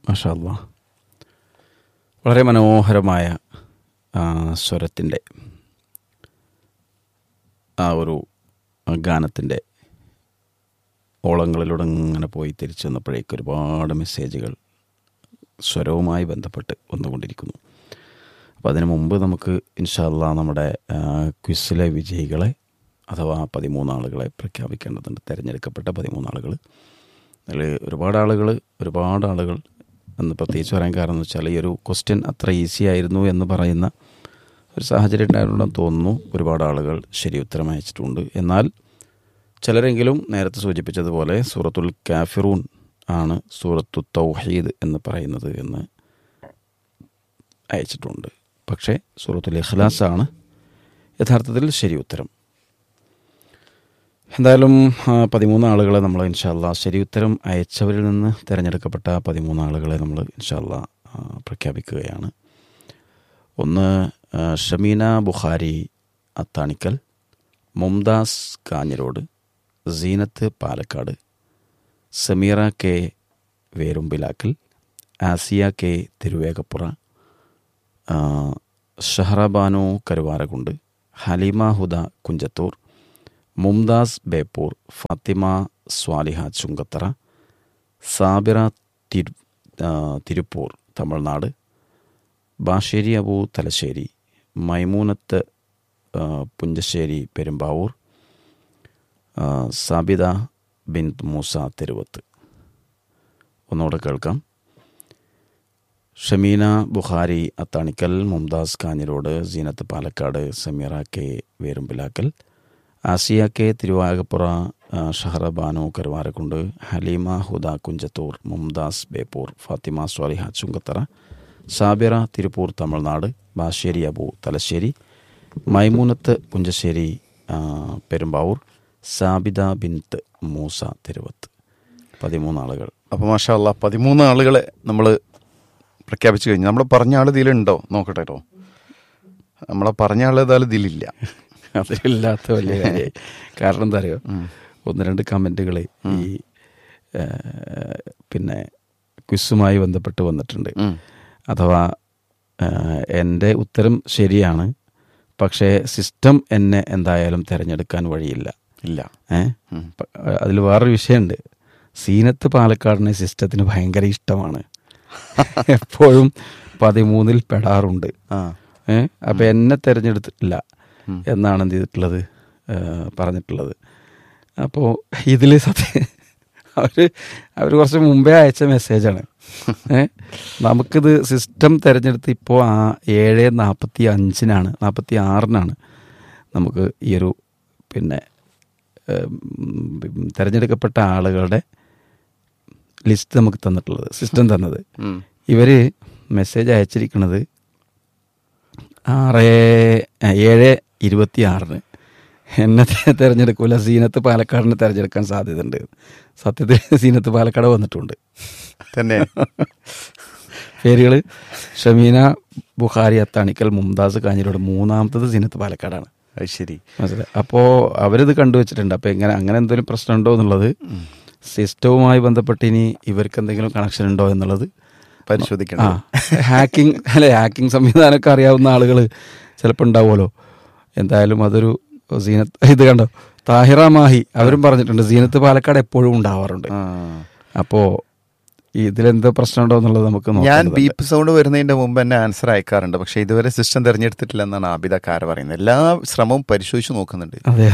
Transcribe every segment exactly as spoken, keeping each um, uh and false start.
മാഷാ അല്ലാഹ്. വളരെ മനോഹരമായ സ്വരത്തിൻ്റെ ആ ഒരു ഗാനത്തിൻ്റെ ഓളങ്ങളിലൂടെ ഇങ്ങനെ പോയി തിരിച്ചു വന്നപ്പോഴേക്ക് ഒരുപാട് മെസ്സേജുകൾ സ്വരവുമായി ബന്ധപ്പെട്ട് വന്നുകൊണ്ടിരിക്കുന്നു. അപ്പോൾ അതിനു മുമ്പ് നമുക്ക് ഇൻഷാ അല്ലാഹ് നമ്മുടെ ക്വിസിലെ വിജയികളെ അഥവാ പതിമൂന്നാളുകളെ പ്രഖ്യാപിക്കേണ്ടതുണ്ട്. തിരഞ്ഞെടുക്കപ്പെട്ട പതിമൂന്നാളുകൾ. അതിൽ ഒരുപാട് ആളുകൾ ഒരുപാട് ആളുകൾ എന്ന് പ്രത്യേകിച്ച് പറയാൻ കാരണം എന്ന് വെച്ചാൽ ഈ ഒരു ക്വസ്റ്റ്യൻ അത്ര ഈസി ആയിരുന്നു എന്ന് പറയുന്ന ഒരു സാഹചര്യം ഉണ്ടായിട്ടുണ്ടെന്ന് തോന്നുന്നു. ഒരുപാട് ആളുകൾ ശരി ഉത്തരം അയച്ചിട്ടുണ്ട്. എന്നാൽ ചിലരെങ്കിലും നേരത്തെ സൂചിപ്പിച്ചതുപോലെ സൂറത്തുൽ കാഫിറൂൻ ആണ് സൂറത്തു തൗഹീദ് എന്ന് പറയുന്നത് എന്ന് അയച്ചിട്ടുണ്ട്. പക്ഷേ സൂറത്തുൽ ഇഖ്ലാസ് ആണ് യഥാർത്ഥത്തിൽ ശരി ഉത്തരം. എന്തായാലും പതിമൂന്ന് ആളുകളെ നമ്മൾ ഇൻഷാ അല്ലാഹ് ശരി ഉത്തരം അയച്ചവരിൽ നിന്ന് തിരഞ്ഞെടുക്കപ്പെട്ട പതിമൂന്ന് ആളുകളെ നമ്മൾ ഇൻഷാ അല്ലാഹ് പ്രഖ്യാപിക്കുകയാണ്. ഒന്ന് ഷമീന ബുഖാരി അത്താണിക്കൽ, മുംതാസ് കാഞ്ഞിരോട്, സീനത്ത് പാലക്കാട്, സമീറ കെ വേരുമ്പിലാക്കൽ, ആസിയ കെ തിരുവേഗപ്പുറ, ഷഹറബാനു കരുവാരകുണ്ട്, ഹലീമ ഹുദ കുഞ്ചത്തൂർ, മുംതാസ് ബേപ്പൂർ, ഫാത്തിമ സ്വാലിഹ ചുങ്കത്തറ, സാബിറ തിരു തിരുപ്പൂർ തമിഴ്നാട്, ബാഷേരി അബു തലശ്ശേരി, മൈമൂനത്ത് പുഞ്ചശ്ശേരി പെരുമ്പാവൂർ, സാബിദ ബിൻ മൂസ തിരുവത്ത്. ഒന്നുകൂടെ കേൾക്കാം. ഷമീന ബുഖാരി അത്താണിക്കൽ, മുംതാസ് കാഞ്ഞിരോട്, സീനത്ത് പാലക്കാട്, സമീറ കെ വേരുമ്പിലാക്കൽ, ആസിയ കെ തിരുവാകപ്പുറ, ഷഹറബാനു കരുവാരക്കുണ്ട്, ഹലീമ ഹുദ കുഞ്ചത്തൂർ, മുംതാസ് ബേപ്പൂർ, ഫാത്തിമ സ്വാലിഹ ചുങ്കത്തറ, സാബിറ തിരുപ്പൂർ തമിഴ്നാട്, ബാഷേരി അബു തലശ്ശേരി, മൈമൂനത്ത് പുഞ്ചശ്ശേരി പെരുമ്പാവൂർ, സാബിദ ബിൻത്ത് മൂസ തിരുവത്ത്. പതിമൂന്ന് ആളുകൾ. അപ്പോൾ മാഷാ അല്ലാഹ് പതിമൂന്ന് ആളുകളെ നമ്മൾ പ്രഖ്യാപിച്ചു കഴിഞ്ഞു. നമ്മൾ പറഞ്ഞ ആൾ ഇതിലുണ്ടോ നോക്കട്ടെ കേട്ടോ. നമ്മളെ പറഞ്ഞ ആൾ ഏതായാലും ഇതിലില്ല. അതിലില്ലാത്ത വലിയ കാര്യമായി. കാരണം എന്താ അറിയോ, ഒന്ന് രണ്ട് കമൻറ്റുകൾ ഈ പിന്നെ ക്വിസുമായി ബന്ധപ്പെട്ട് വന്നിട്ടുണ്ട്. അഥവാ എൻ്റെ ഉത്തരം ശരിയാണ്, പക്ഷേ സിസ്റ്റം എന്നെ എന്തായാലും തിരഞ്ഞെടുക്കാൻ വഴിയില്ല. ഇല്ല ഏ അതിൽ വേറൊരു വിഷയമുണ്ട്. സീനത്ത് പാലക്കാടിനെ സിസ്റ്റത്തിന് ഭയങ്കര ഇഷ്ടമാണ്, എപ്പോഴും പതിമൂന്നിൽ പെടാറുണ്ട്. ഏഹ് അപ്പം എന്നെ തിരഞ്ഞെടുത്തിട്ടില്ല എന്നാണ് എന്ത് ചെയ്തിട്ടുള്ളത് പറഞ്ഞിട്ടുള്ളത്. അപ്പോൾ ഇതിൽ സത്യം അവർ അവർ കുറച്ച് മുമ്പേ അയച്ച മെസ്സേജാണ്. ഏ നമുക്കിത് സിസ്റ്റം തിരഞ്ഞെടുത്ത് ഇപ്പോൾ ആ ഏഴ് നാൽപ്പത്തി അഞ്ചിനാണ് നാൽപ്പത്തി ആറിനാണ് നമുക്ക് ഈ ഒരു പിന്നെ തിരഞ്ഞെടുക്കപ്പെട്ട ആളുകളുടെ ലിസ്റ്റ് നമുക്ക് തന്നിട്ടുള്ളത്, സിസ്റ്റം തന്നത്. ഇവർ മെസ്സേജ് അയച്ചിരിക്കുന്നത് ആറ് ഏഴ് ഇരുപത്തി ആറിന് എന്നെ തിരഞ്ഞെടുക്കൂല, സീനത്ത് പാലക്കാടിനെ തിരഞ്ഞെടുക്കാൻ സാധ്യതയുണ്ട്. സത്യത്തിൽ സീനത്ത് പാലക്കാട് വന്നിട്ടുണ്ട് തന്നെ. പേരുകൾ ഷമീന ബുഖാരി അത്താണിക്കൽ, മുംതാസ് കാഞ്ഞിരോട്, മൂന്നാമത്തത് സീനത്ത് പാലക്കാടാണ്. അത് ശരി, മനസ്സിലായി. അപ്പോൾ അവരിത് കണ്ടുവച്ചിട്ടുണ്ട്. അപ്പോൾ എങ്ങനെ അങ്ങനെ എന്തെങ്കിലും പ്രശ്നമുണ്ടോ എന്നുള്ളത്, സിസ്റ്റവുമായി ബന്ധപ്പെട്ട് ഇനി ഇവർക്ക് എന്തെങ്കിലും കണക്ഷൻ ഉണ്ടോ എന്നുള്ളത് പരിശോധിക്കണം. ആ ഹാക്കിംഗ് അല്ലെ ഹാക്കിംഗ് സംവിധാനമൊക്കെ അറിയാവുന്ന ആളുകൾ ചിലപ്പോൾ ഉണ്ടാവുമല്ലോ. എന്തായാലും അതൊരു സീനത്ത് ഇത് കണ്ടോ, താഹിറ മാഹി അവരും പറഞ്ഞിട്ടുണ്ട് സീനത്ത് പാലക്കാട് എപ്പോഴും ഉണ്ടാവാറുണ്ട്. അപ്പോൾ ഇതിലെന്തോ പ്രശ്നമുണ്ടോ എന്നുള്ളത് നമുക്ക് നോക്കാം. ഞാൻ ബീപ്പ് സൗണ്ട് വരുന്നതിന്റെ മുമ്പ് എന്നെ ആൻസർ അയക്കാറുണ്ട്, പക്ഷെ ഇതുവരെ സിസ്റ്റം തിരഞ്ഞെടുത്തിട്ടില്ല എന്നാണ് ആബിദക്കാർ പറയുന്നത്. എല്ലാ ശ്രമവും പരിശോധിച്ച് നോക്കുന്നുണ്ട്. അതെ,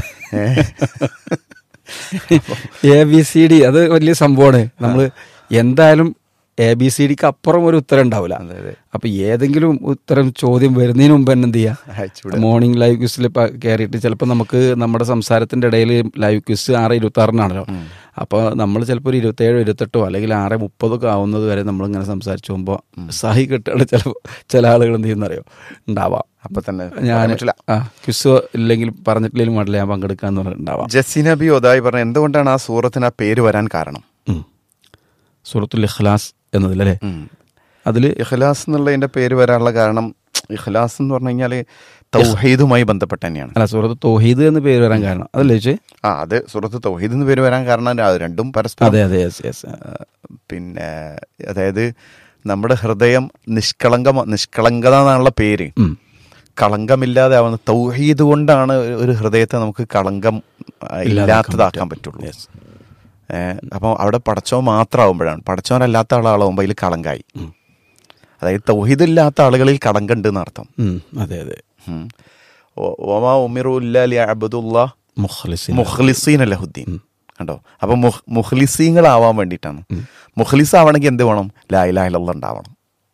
എ ബി സി ഡി അത് വലിയ സംഭവമാണ്. നമ്മൾ എന്തായാലും എ ബി സി ഡിക്ക് അപ്പുറം ഒരു ഉത്തരം ഉണ്ടാവില്ല. അപ്പൊ ഏതെങ്കിലും ഉത്തരം ചോദ്യം വരുന്നതിന് മുമ്പ് തന്നെ എന്ത് ചെയ്യാം, മോർണിംഗ് ലൈവ് ക്വിസിൽ കയറിയിട്ട് ചിലപ്പോൾ നമുക്ക് നമ്മുടെ സംസാരത്തിന്റെ ഇടയിൽ ലൈവ് ക്വിസ് ആറ് ഇരുപത്തി ആറിനാണല്ലോ. അപ്പോൾ നമ്മൾ ചിലപ്പോൾ ഒരു ഇരുപത്തേഴോ ഇരുപത്തെട്ടോ അല്ലെങ്കിൽ ആറ് മുപ്പതൊക്കെ ആവുന്നത് വരെ നമ്മളിങ്ങനെ സംസാരിച്ചു പോകുമ്പോൾ സഹി കെട്ടുകൾ ചിലപ്പോൾ ചില ആളുകൾ എന്ത് ചെയ്യുന്നറിയോ ഉണ്ടാവാം. അപ്പൊ തന്നെ ഞാൻ ആ ക്വിസ് ഇല്ലെങ്കിൽ പറഞ്ഞിട്ടില്ലെങ്കിലും വേണ്ടില്ല ഞാൻ പങ്കെടുക്കാന്ന് പറഞ്ഞിട്ടുണ്ടാവാം. ജസീന ബി ഒതായി പറഞ്ഞ എന്തുകൊണ്ടാണ് ആ സൂറത്തിന് ആ പേര് വരാൻ കാരണം? സൂറത്തുൽ ഇഖ്ലാസ് എന്നതിലല്ലേ, അതിൽ ഇഖ്ലാസ് എന്നുള്ളതിന്റെ പേര് വരാനുള്ള കാരണം, ഇഖ്ലാസ് എന്ന് പറഞ്ഞു കഴിഞ്ഞാൽ തൗഹീദുമായി ബന്ധപ്പെട്ട് തന്നെയാണ്. അല്ല, സൂറത്ത് തൗഹീദ് എന്ന് പേര് വരാൻ കാരണം അതല്ലേ ചോദിച്ചേ? ആ അത് സൂറത്ത് തൗഹീദ് എന്ന് പേര് വരാൻ കാരണം അത് രണ്ടും പരസ്പരം. അതെ അതെ യെസ് യെസ്. പിന്നെ അതായത് നമ്മുടെ ഹൃദയം നിഷ്കളങ്ക നിഷ്കളങ്കത എന്നുള്ള പേര് ഉം. കളങ്കമില്ലാതെ ആവുന്ന തൗഹീദ് കൊണ്ടാണ് ഒരു ഹൃദയത്തെ നമുക്ക് കളങ്കം ഇല്ലാത്തതാക്കാൻ പറ്റുള്ളൂ. Yes. അപ്പോൾ അവിടെ പടച്ചോൻ മാത്രമാവുമ്പോഴാണ്, പടച്ചോനല്ലാത്ത ആളാവുമ്പോൾ അതിൽ കളങ്കായി. അതായത് തൗഹീദ് ഇല്ലാത്ത ആളുകളിൽ കളങ്കുണ്ട് എന്നർത്ഥം. ഉം. അതെ അതെ. ഓമാ ഉമിറു ഇല്ലാ ലിയഅബ്ദുല്ലാഹ് മുഖ്ലിസീൻ മുഖ്ലിസീൻ ലഹുദ്ദീൻ. കണ്ടോ, അപ്പം മുഖ്ലിസീങ്ങളാവാൻ വേണ്ടിയിട്ടാണ്. മുഖ്ലിസ് ആവണമെങ്കിൽ എന്ത് വേണം? ലാ ഇലാഹ ഇല്ലല്ലാഹ് ഉണ്ടാവണം.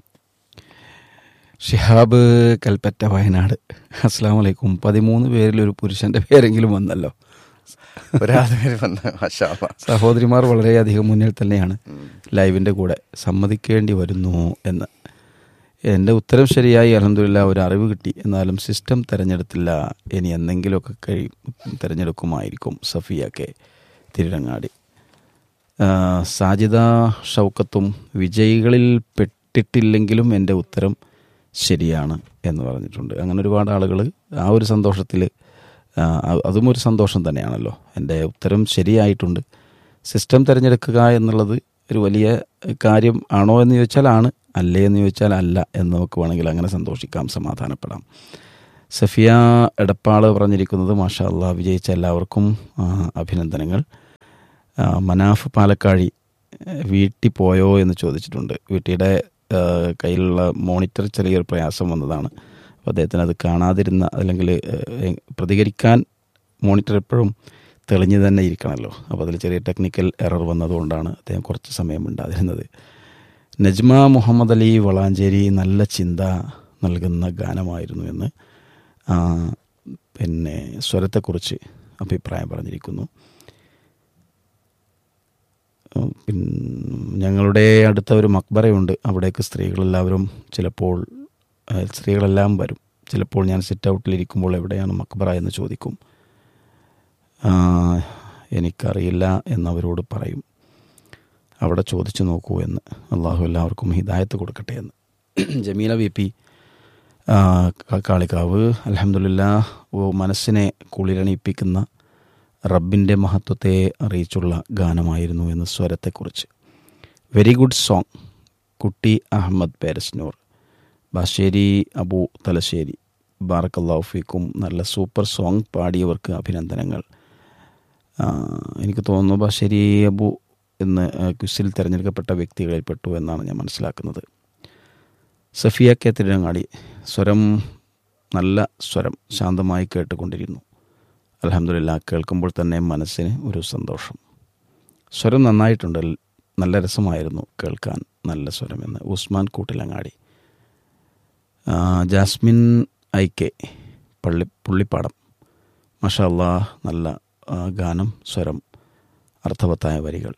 ഷിഹാബ് കൽപ്പറ്റ വയനാട്, അസ്സലാമു അലൈക്കും. പതിമൂന്ന് പേരിൽ ഒരു പുരുഷന്റെ പേരെങ്കിലും വന്നല്ലോ. ഒരാളുടെ പേര് വന്ന് മാഷാ അല്ലാഹ്. സഹോദരിമാർ വളരെയധികം മുന്നിൽ തന്നെയാണ് ലൈവിൻ്റെ കൂടെ. സമ്മതിക്കേണ്ടി വരുന്നു എന്ന്. എൻ്റെ ഉത്തരം ശരിയായി, അൽഹംദുലില്ലാ, ഒരു അറിവ് കിട്ടി. എന്നാലും സിസ്റ്റം തിരഞ്ഞെടുത്തില്ല. ഇനി എന്തെങ്കിലുമൊക്കെ കഴിയും തിരഞ്ഞെടുക്കുമായിരിക്കും. സഫിയ കെ തിരുരങ്ങാടി. സാജിദ ഷൗക്കത്തും വിജയികളിൽ പെട്ടിട്ടില്ലെങ്കിലും എൻ്റെ ഉത്തരം ശരിയാണ് എന്ന് പറഞ്ഞിട്ടുണ്ട്. അങ്ങനെ ഒരുപാട് ആളുകൾ ആ ഒരു സന്തോഷത്തിൽ, അതും ഒരു സന്തോഷം തന്നെയാണല്ലോ. എൻ്റെ ഉത്തരം ശരിയായിട്ടുണ്ട്. സിസ്റ്റം തിരഞ്ഞെടുക്കുക എന്നുള്ളത് ഒരു വലിയ കാര്യം ആണോ എന്ന് ചോദിച്ചാൽ ആണ്, അല്ലേ എന്ന് ചോദിച്ചാൽ അല്ല എന്ന് നമുക്ക് വേണമെങ്കിൽ അങ്ങനെ സന്തോഷിക്കാം, സമാധാനപ്പെടാം. സഫിയ എടപ്പാൾ പറഞ്ഞിരിക്കുന്നത് മാഷാ അല്ലാഹ്, വിജയിച്ച എല്ലാവർക്കും അഭിനന്ദനങ്ങൾ. മനാഫ് പാലക്കാഴി വീട്ടിൽ പോയോ എന്ന് ചോദിച്ചിട്ടുണ്ട്. വീട്ടിയുടെ കയ്യിലുള്ള മോണിറ്റർ ചെറിയൊരു പ്രയാസം വന്നതാണ്. അപ്പോൾ അദ്ദേഹത്തിന് അത് കാണാതിരുന്ന, അല്ലെങ്കിൽ പ്രതികരിക്കാൻ മോണിറ്റർ എപ്പോഴും തെളിഞ്ഞു തന്നെ ഇരിക്കണമല്ലോ. അപ്പോൾ അതിൽ ചെറിയ ടെക്നിക്കൽ എറർ വന്നതുകൊണ്ടാണ് അദ്ദേഹം കുറച്ച് സമയം ഉണ്ടാതിരുന്നത്. നജ്മ മുഹമ്മദ് അലി വളാഞ്ചേരി, നല്ല ചിന്ത നൽകുന്ന ഗാനമായിരുന്നു എന്ന് പിന്നെ സ്വരത്തെക്കുറിച്ച് അഭിപ്രായം പറഞ്ഞിരിക്കുന്നു. പിന്നെ ഞങ്ങളുടെ അടുത്ത ഒരു മക്ബറയുണ്ട്. അവിടേക്ക് സ്ത്രീകളെല്ലാവരും ചിലപ്പോൾ സ്ത്രീകളെല്ലാം വരും. ചിലപ്പോൾ ഞാൻ സിറ്റ് ഔട്ടിലിരിക്കുമ്പോൾ എവിടെയാണ് മക്ബറ എന്ന് ചോദിക്കും. എനിക്കറിയില്ല എന്നവരോട് പറയും. അവിടെ ചോദിച്ചു നോക്കൂ എന്ന്. അള്ളാഹു എല്ലാവർക്കും ഹിദായത്ത് കൊടുക്കട്ടെ എന്ന്. ജമീല വി പി കാളികാവ്, അൽഹംദുലില്ലാഹ്, മനസ്സിനെ കുളിരണിയിപ്പിക്കുന്ന റബ്ബിൻ്റെ മഹത്വത്തെ അറിയിച്ചുള്ള ഗാനമായിരുന്നു എന്ന് സ്വരത്തെക്കുറിച്ച്. Very good song. കുട്ടി അഹമ്മദ് പേരസ്നൂർ, ബാശ്ശേരി അബു തലശ്ശേരി, ബാറക്കല്ലാഹു ഫീക്കും. നല്ല സൂപ്പർ സോങ്, പാടിയവർക്ക് അഭിനന്ദനങ്ങൾ. എനിക്ക് തോന്നുന്നു ബാശ്ശേരി അബു എന്ന് ക്വിസിൽ തിരഞ്ഞെടുക്കപ്പെട്ട വ്യക്തികളിൽ പെട്ടു എന്നാണ് ഞാൻ മനസ്സിലാക്കുന്നത്. സഫിയ കെ തിരുരങ്ങാടി, സ്വരം നല്ല സ്വരം, ശാന്തമായി കേട്ടുകൊണ്ടിരുന്നു. അൽഹംദുലില്ലാഹ്, കേൾക്കുമ്പോൾ തന്നെ മനസ്സിന് ഒരു സന്തോഷം. സ്വരം നന്നായിട്ടുണ്ട്, നല്ല രസമായിരുന്നു കേൾക്കാൻ, നല്ല സ്വരമെന്ന് Usman Koottilangadi. Jasmine I K പള്ളി പുള്ളിപ്പാടം, മാഷാ അല്ലാഹ്, നല്ല ഗാനം, സ്വരം, അർത്ഥവത്തായ വരികൾ,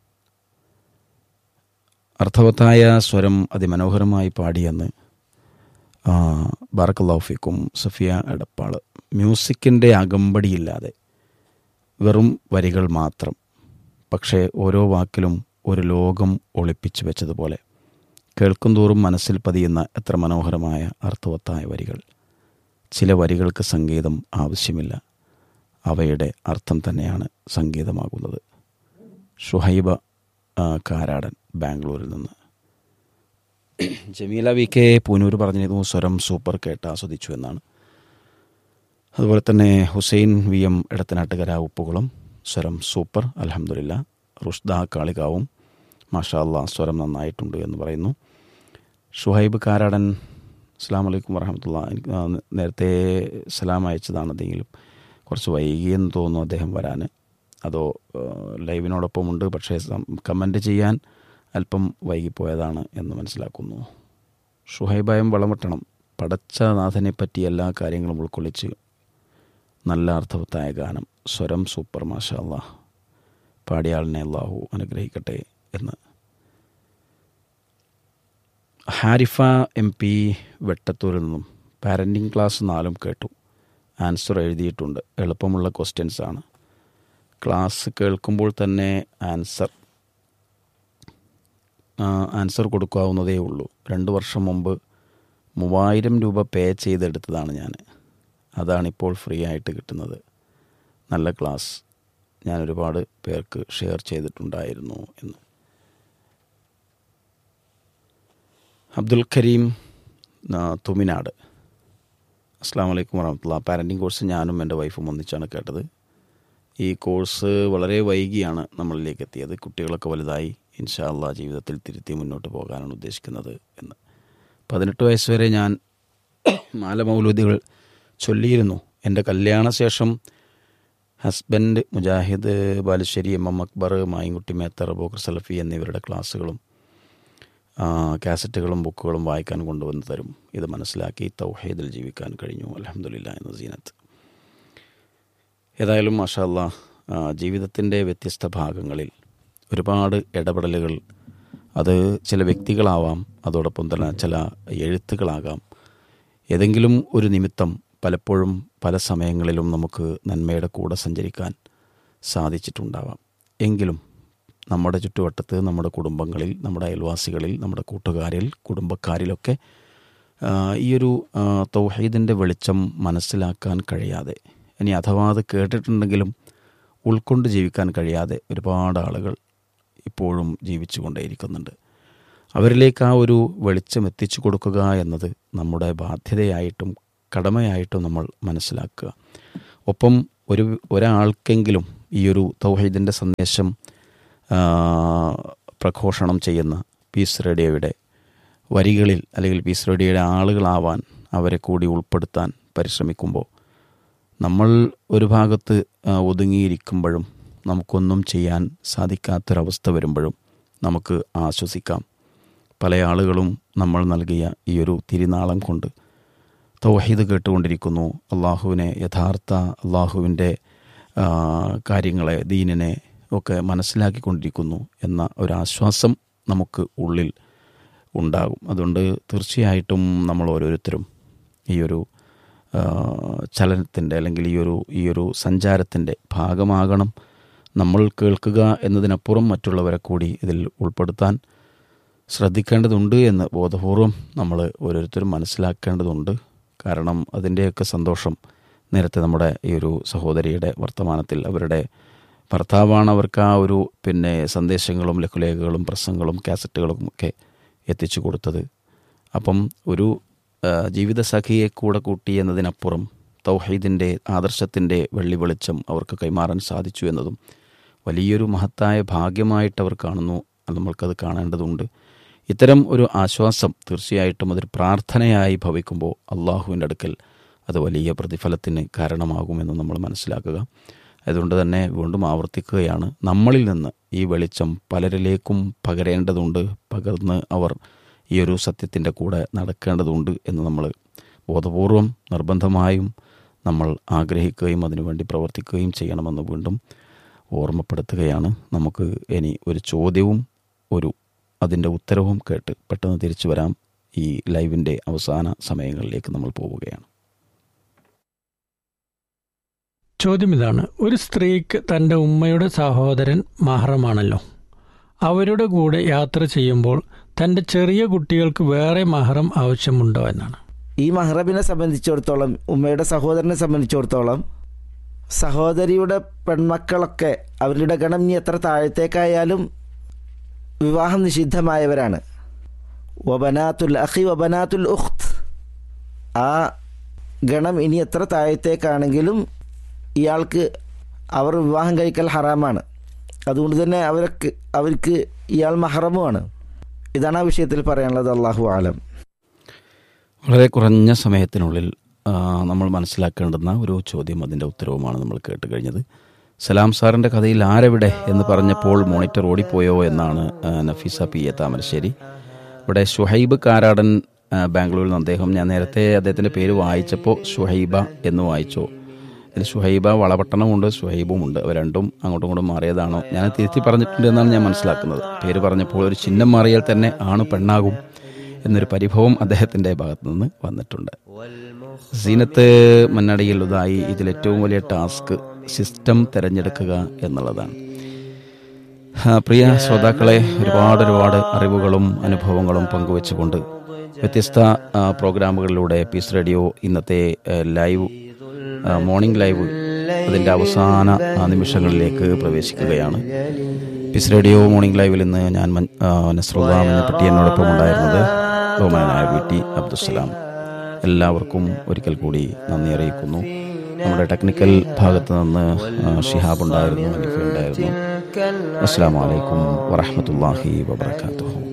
അർത്ഥവത്തായ സ്വരം, അതിമനോഹരമായി പാടിയെന്ന് ബാറക്കല്ലാഹു ഫീക്കും. സഫിയ എടപ്പാൾ, മ്യൂസിക്കിൻ്റെ അകമ്പടിയില്ലാതെ വെറും വരികൾ മാത്രം, പക്ഷേ ഓരോ വാക്കിലും ഒരു ലോകം ഒളിപ്പിച്ചു വെച്ചതുപോലെ കേൾക്കുന്തോറും മനസ്സിൽ പതിയുന്ന എത്ര മനോഹരമായ അർത്ഥവത്തായ വരികൾ. ചില വരികൾക്ക് സംഗീതം ആവശ്യമില്ല, അവയുടെ അർത്ഥം തന്നെയാണ് സംഗീതമാകുന്നത്. ഷുഹൈബ കാരാടൻ ബാംഗ്ലൂരിൽ നിന്ന്. ജമീല വി കെ പൂനൂർ പറഞ്ഞിരുന്നു സ്വരം സൂപ്പർ, കേട്ട് ആസ്വദിച്ചു എന്നാണ്. അതുപോലെ തന്നെ ഹുസൈൻ വി എം എടത്തനാട്ടുകര ഉപ്പുകുളം, സ്വരം സൂപ്പർ, അൽഹംദുലില്ലാഹ്. റുഷ്ദ കാളികാവും, മാഷാ അല്ലാഹ്, സ്വരം നന്നായിട്ടുണ്ട് എന്ന് പറയുന്നു. ഷുഹൈബ് കാരാടൻ, അസ്സലാമു അലൈക്കും വറഹ്മത്തുള്ളാഹി. എനിക്ക് നേരത്തെ സലാം അയച്ചതാണ്, എന്തെങ്കിലും കുറച്ച് വൈകിയെന്ന് തോന്നുന്നു അദ്ദേഹം വരാൻ. അതോ ലൈവിനോടൊപ്പമുണ്ട്, പക്ഷേ കമൻറ്റ് ചെയ്യാൻ അല്പം വൈകിപ്പോയതാണ് എന്ന് മനസ്സിലാക്കുന്നു. ഷുഹൈബായം വളമട്ടണം, പടച്ച നാഥനെപ്പറ്റി എല്ലാ കാര്യങ്ങളും ഉൾക്കൊള്ളിച്ച് നല്ല അർത്ഥവത്തായ ഗാനം, സ്വരം സൂപ്പർ, മാഷാ അല്ലാഹ്, പാടിയാളിനെ അല്ലാഹു അനുഗ്രഹിക്കട്ടെ എന്ന്. ഹാരിഫ എം പി വെട്ടത്തൂരിൽ നിന്നും, പാരൻറ്റിങ് ക്ലാസ് നാലും കേട്ടു, ആൻസർ എഴുതിയിട്ടുണ്ട്. എളുപ്പമുള്ള ക്വസ്റ്റ്യൻസാണ്. ക്ലാസ് കേൾക്കുമ്പോൾ തന്നെ ആൻസർ ആൻസർ കൊടുക്കാവുന്നതേ ഉള്ളൂ. രണ്ട് വർഷം മുമ്പ് മൂവായിരം രൂപ പേ ചെയ്തെടുത്തതാണ് ഞാൻ. അതാണിപ്പോൾ ഫ്രീ ആയിട്ട് കിട്ടുന്നത്. നല്ല ക്ലാസ്, ഞാൻ ഒരുപാട് പേർക്ക് ഷെയർ ചെയ്തിട്ടുണ്ടായിരുന്നു എന്ന്. അബ്ദുൽ കരീം ആ, തുമിനാട്. അസ്സാം വലൈക്കും വറഹ്മത്തുള്ളാ. പാരൻറ്റിങ് കോഴ്സ് ഞാനും എൻ്റെ വൈഫും ഒന്നിച്ചാണ് കേട്ടത്. ഈ കോഴ്സ് വളരെ വൈകിയാണ് നമ്മളിലേക്ക് എത്തിയത്. കുട്ടികളൊക്കെ വലുതായി ഇൻഷാ അള്ളാ ജീവിതത്തിൽ തിരുത്തി മുന്നോട്ട് പോകാനാണ് ഉദ്ദേശിക്കുന്നത് എന്ന്. പതിനെട്ട് വയസ്സ് വരെ ഞാൻ മാല മൗലൂദികൾ ചൊല്ലിയിരുന്നു. എൻ്റെ കല്യാണശേഷം husband Mujahid Balussery, M M Akbar, Mayinkutty Mather, ബോക്കർ സലഫി എന്നിവരുടെ ക്ലാസ്സുകളും കാസറ്റുകളും ബുക്കുകളും വായിക്കാൻ കൊണ്ടുവന്ന് തരും. ഇത് മനസ്സിലാക്കി തൗഹീദിൽ ജീവിക്കാൻ കഴിഞ്ഞു അൽഹംദുലില്ലാ എന്ന സീനത്ത്. ഏതായാലും മാഷാ അല്ലാ ജീവിതത്തിൻ്റെ വ്യത്യസ്ത ഭാഗങ്ങളിൽ ഒരുപാട് ഇടപെടലുകൾ, അത് ചില വ്യക്തികളാവാം, അതോടൊപ്പം തന്നെ ചില എഴുത്തുകളാകാം. ഏതെങ്കിലും ഒരു നിമിത്തം പലപ്പോഴും പല സമയങ്ങളിലും നമുക്ക് നന്മയുടെ കൂടെ സഞ്ചരിക്കാൻ സാധിച്ചിട്ടുണ്ടാവാം. എങ്കിലും നമ്മുടെ ചുറ്റുവട്ടത്ത്, നമ്മുടെ കുടുംബങ്ങളിൽ, നമ്മുടെ അയൽവാസികളിൽ, നമ്മുടെ കൂട്ടുകാരിൽ, കുടുംബക്കാരിലൊക്കെ ഈയൊരു തൗഹീദിൻ്റെ വെളിച്ചം മനസ്സിലാക്കാൻ കഴിയാതെ, ഇനി അഥവാ അത് കേട്ടിട്ടുണ്ടെങ്കിലും ഉൾക്കൊണ്ട് ജീവിക്കാൻ കഴിയാതെ ഒരുപാട് ആളുകൾ ഇപ്പോഴും ജീവിച്ചു കൊണ്ടേയിരിക്കുന്നുണ്ട്. അവരിലേക്ക് ആ ഒരു വെളിച്ചം എത്തിച്ചു കൊടുക്കുക എന്നത് നമ്മുടെ ബാധ്യതയായിട്ടും കടമയായിട്ടും നമ്മൾ മനസ്സിലാക്കുക. ഒപ്പം ഒരു ഒരാൾക്കെങ്കിലും ഈയൊരു തൗഹീദിൻ്റെ സന്ദേശം പ്രഘോഷണം ചെയ്യുന്ന പീസ് റേഡിയോയുടെ വരികളിൽ അല്ലെങ്കിൽ പീസ് റേഡിയോയുടെ ആളുകളാവാൻ അവരെ കൂടി ഉൾപ്പെടുത്താൻ പരിശ്രമിക്കുമ്പോൾ, നമ്മൾ ഒരു ഭാഗത്ത് ഒതുങ്ങിയിരിക്കുമ്പോഴും നമുക്കൊന്നും ചെയ്യാൻ സാധിക്കാത്തൊരവസ്ഥ വരുമ്പോഴും നമുക്ക് ആശ്വസിക്കാം. പല ആളുകളും നമ്മൾ നൽകിയ ഈ ഒരു തിരുനാളം കൊണ്ട് തൗഹീദ് കേട്ടുകൊണ്ടിരിക്കുന്നു, അള്ളാഹുവിനെ, യഥാർത്ഥ അള്ളാഹുവിൻ്റെ കാര്യങ്ങളെ, ദീനിനെ ഒക്കെ മനസ്സിലാക്കിക്കൊണ്ടിരിക്കുന്നു എന്ന ഒരാശ്വാസം നമുക്ക് ഉള്ളിൽ ഉണ്ടാകും. അതുകൊണ്ട് തീർച്ചയായിട്ടും നമ്മൾ ഓരോരുത്തരും ഈ ഒരു ചലനത്തിൻ്റെ അല്ലെങ്കിൽ ഈ ഒരു ഈ ഒരു സഞ്ചാരത്തിൻ്റെ ഭാഗമാകണം. നമ്മൾ കേൾക്കുക എന്നതിനപ്പുറം മറ്റുള്ളവരെ കൂടി ഇതിൽ ഉൾപ്പെടുത്താൻ ശ്രദ്ധിക്കേണ്ടതുണ്ട് എന്ന് ബോധപൂർവം നമ്മൾ ഓരോരുത്തരും മനസ്സിലാക്കേണ്ടതുണ്ട്. കാരണം അതിൻ്റെയൊക്കെ സന്തോഷം നേരത്തെ നമ്മുടെ ഈ ഒരു സഹോദരിയുടെ വർത്തമാനത്തിൽ അവരുടെ ഭർത്താവാണ് അവർക്ക് ആ ഒരു പിന്നെ സന്ദേശങ്ങളും ലഘുലേഖകളും പ്രസംഗങ്ങളും കാസറ്റുകളും ഒക്കെ എത്തിച്ചു കൊടുത്തത്. അപ്പം ഒരു ജീവിതസഖിയെ കൂടെ കൂട്ടി എന്നതിനപ്പുറം തൗഹീദിൻ്റെ ആദർശത്തിൻ്റെ വെള്ളി വെളിച്ചം അവർക്ക് കൈമാറാൻ സാധിച്ചു എന്നതും വലിയൊരു മഹത്തായ ഭാഗ്യമായിട്ട് അവർ കാണുന്നു. നമ്മൾക്കത് കാണേണ്ടതുണ്ട്. ഇത്തരം ഒരു ആശ്വാസം തീർച്ചയായിട്ടും അതൊരു പ്രാർത്ഥനയായി ഭവിക്കുമ്പോൾ അള്ളാഹുവിൻ്റെ അടുക്കൽ അത് വലിയ പ്രതിഫലത്തിന് കാരണമാകുമെന്ന് നമ്മൾ മനസ്സിലാക്കുക. അതുകൊണ്ട് തന്നെ വീണ്ടും ആവർത്തിക്കുകയാണ്, നമ്മളിൽ നിന്ന് ഈ വെളിച്ചം പലരിലേക്കും പകരേണ്ടതുണ്ട്. പകർന്ന് അവർ ഈ ഒരു സത്യത്തിൻ്റെ കൂടെ നടക്കേണ്ടതുണ്ട് എന്ന് നമ്മൾ ബോധപൂർവം നിർബന്ധമായും നമ്മൾ ആഗ്രഹിക്കുകയും അതിനുവേണ്ടി പ്രവർത്തിക്കുകയും ചെയ്യണമെന്ന് വീണ്ടും ഓർമ്മപ്പെടുത്തുകയാണ്. നമുക്ക് ഇനി ഒരു ചോദ്യവും ഒരു അതിൻ്റെ ഉത്തരവും കേട്ട് പെട്ടെന്ന് തിരിച്ചു വരാം. ഈ ലൈവിൻ്റെ അവസാന സമയങ്ങളിലേക്ക് നമ്മൾ പോവുകയാണ്. ചോദ്യം ഇതാണ്: ഒരു സ്ത്രീക്ക് തൻ്റെ ഉമ്മയുടെ സഹോദരൻ മഹ്റമാണല്ലോ. അവരുടെ കൂടെ യാത്ര ചെയ്യുമ്പോൾ തൻ്റെ ചെറിയ കുട്ടികൾക്ക് വേറെ മഹ്റം ആവശ്യമുണ്ടോ എന്നാണ്. ഈ മഹ്റമിനെ സംബന്ധിച്ചിടത്തോളം, ഉമ്മയുടെ സഹോദരനെ സംബന്ധിച്ചിടത്തോളം, സഹോദരിയുടെ പെൺമക്കളൊക്കെ അവരുടെ ഗണം ഇനി എത്ര താഴത്തേക്കായാലും വിവാഹം നിഷിദ്ധമായവരാണ്. വബനാത്തുൽ അഖി വബനാത്തുൽ ഉഖ്ത്, ആ ഗണം ഇനി എത്ര താഴത്തേക്കാണെങ്കിലും ഇയാൾക്ക് അവർ വിവാഹം കഴിക്കൽ ഹറാമാണ്. അതുകൊണ്ട് തന്നെ അവർക്ക് അവർക്ക് ഇയാൾ മഹ്റമുമാണ്. ഇതാണ് ആ വിഷയത്തിൽ പറയാനുള്ളത്. അല്ലാഹു ആലം. വളരെ കുറഞ്ഞ സമയത്തിനുള്ളിൽ നമ്മൾ മനസ്സിലാക്കേണ്ടുന്ന ഒരു ചോദ്യം, അതിൻ്റെ ഉത്തരവുമാണ് നമ്മൾ കേട്ട് കഴിഞ്ഞത്. സലാം സാറിൻ്റെ കഥയിൽ ആരെവിടെ എന്ന് പറഞ്ഞപ്പോൾ മോണിറ്റർ ഓടിപ്പോയോ എന്നാണ് നഫീസ പി എ താമരശ്ശേരി. ഇവിടെ ഷുഹൈബ് കാരാടൻ ബാംഗ്ലൂരിൽ നിന്ന് അദ്ദേഹം, ഞാൻ നേരത്തെ അദ്ദേഹത്തിൻ്റെ പേര് വായിച്ചപ്പോൾ ഷുഹൈബ എന്ന് വായിച്ചോ, ഇതിൽ ഷുഹൈബ വളപട്ടണമുണ്ട്, ഷുഹൈബുമുണ്ട്. അവ രണ്ടും അങ്ങോട്ടും ഇങ്ങോട്ടും മാറിയതാണോ? ഞാൻ തിരുത്തി പറഞ്ഞിട്ടുണ്ട് എന്നാണ് ഞാൻ മനസ്സിലാക്കുന്നത്. പേര് പറഞ്ഞപ്പോൾ ഒരു ചിഹ്നം മാറിയാൽ തന്നെ ആണ് പെണ്ണാകും എന്നൊരു പരിഭവം അദ്ദേഹത്തിൻ്റെ ഭാഗത്തു നിന്ന് വന്നിട്ടുണ്ട്. സീനത്ത് മന്നടിയിൽ ഉദായി, ഇതിലേറ്റവും വലിയ ടാസ്ക് സിസ്റ്റം തിരഞ്ഞെടുക്കുക എന്നുള്ളതാണ്. പ്രിയ ശ്രോതാക്കളെ, ഒരുപാട് ഒരുപാട് അറിവുകളും അനുഭവങ്ങളും പങ്കുവെച്ചുകൊണ്ട് വ്യത്യസ്ത പ്രോഗ്രാമുകളിലൂടെ പീസ് റേഡിയോ ഇന്നത്തെ ലൈവ് മോർണിംഗ് ലൈവ് അതിൻ്റെ അവസാന നിമിഷങ്ങളിലേക്ക് പ്രവേശിക്കുകയാണ്. പീസ് റേഡിയോ മോർണിംഗ് ലൈവിൽ ഇന്ന് ഞാൻ നസ്രുല്ലാ മഞ്ഞപ്പട്ടി എന്നോടൊപ്പം ഉണ്ടായിരുന്നത് ബഹുമാനായ വി ടി അബ്ദുസ്സലാം. എല്ലാവർക്കും ഒരിക്കൽ കൂടി നന്ദി അറിയിക്കുന്നു. നമ്മുടെ ടെക്നിക്കൽ ഭാഗത്ത് നിന്ന് ഷിഹാബ് ഉണ്ടായിരുന്നു, അനിഫ ഉണ്ടായിരുന്നു. അസ്സലാമു അലൈക്കും വറഹ്മത്തുള്ളാഹി വബറകാതുഹു.